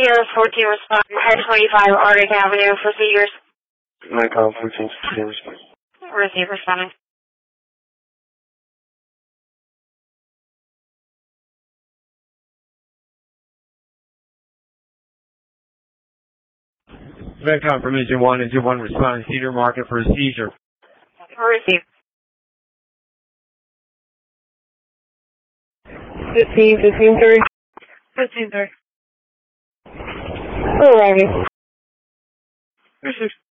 Sierra 14 respond, 1025 Arctic Avenue for seizures. Nikon 14, respond. Receive responding. VETCOM from Engine 1, Engine 1 responding, Cedar Market for a seizure. Receive. 15-30. 15-30. Arriving. Receive.